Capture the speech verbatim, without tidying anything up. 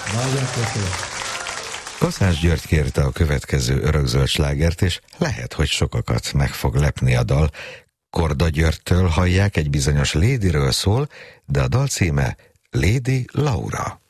Nagyon köszönöm. Kaszás György kérte a következő örökzöld slágert, és lehet, hogy sokakat meg fog lepni a dal. Korda Györgytől hallják, egy bizonyos Ladyről szól, de a dal címe Lady Laura.